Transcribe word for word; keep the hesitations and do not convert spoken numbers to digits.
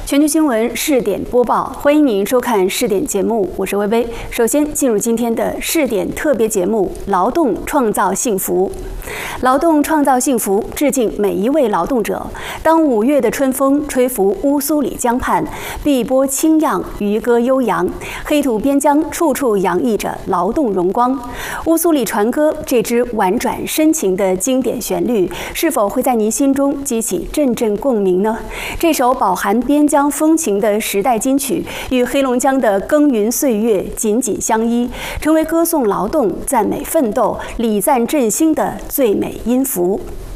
全球新闻试点播报，欢迎您收看试点节目，我是薇薇。首先进入今天的试点特别节目《劳动创造幸福》。劳动创造幸福，致敬每一位劳动者。当五月的春风吹拂乌苏里江畔，碧波清漾，渔歌悠扬，黑土边疆处处洋溢着劳动荣光。乌苏里船歌这支婉转深情的经典旋律，是否会在您心中激起阵阵共鸣呢？这首饱含边疆风情的时代金曲，与黑龙江的耕耘岁月紧紧相依，成为歌颂劳动、赞美奋斗、礼赞振兴的最美音符。